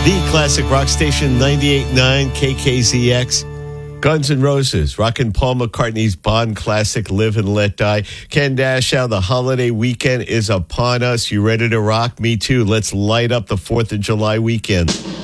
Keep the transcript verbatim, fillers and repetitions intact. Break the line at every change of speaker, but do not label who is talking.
The classic rock station ninety-eight point nine K K Z X. Guns N' Roses, rocking Paul McCartney's Bond classic, Live and Let Die. Ken Dashow, the holiday weekend is upon us. You ready to rock? Me too. Let's light up the fourth of July weekend.